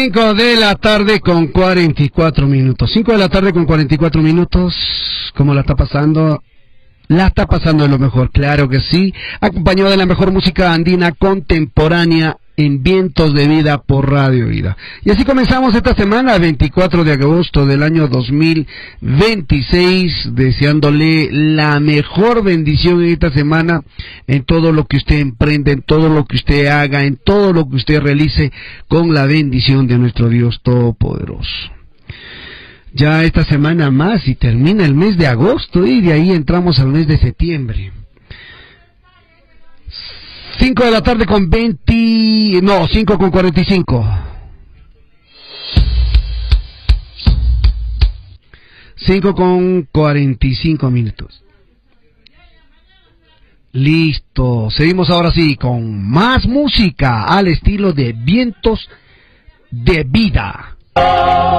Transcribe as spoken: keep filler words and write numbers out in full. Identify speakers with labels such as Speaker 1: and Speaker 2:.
Speaker 1: Cinco de la tarde con cuarenta y cuatro minutos. Cinco de la tarde con cuarenta y cuatro minutos. ¿Cómo la está pasando? La está pasando de lo mejor, claro que sí. Acompañado de la mejor música andina contemporánea en Vientos de Vida por Radio Vida. Y así comenzamos esta semana, veinticuatro de agosto del año dos mil veintiséis, deseándole la mejor bendición en esta semana, en todo lo que usted emprenda, en todo lo que usted haga, en todo lo que usted realice, con la bendición de nuestro Dios Todopoderoso. Ya esta semana más y termina el mes de agosto y de ahí entramos al mes de septiembre. Cinco de la tarde con veinte, no, cinco con cuarenta y cinco. Cinco con cuarenta y cinco minutos. Listo, seguimos ahora sí con más música al estilo de Vientos de Vida.